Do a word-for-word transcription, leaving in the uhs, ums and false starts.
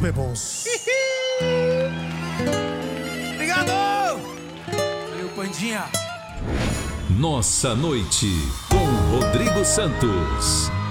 bebons. Obrigado! Valeu, Pandinha. Nossa Noite, com Rodrigo Santos.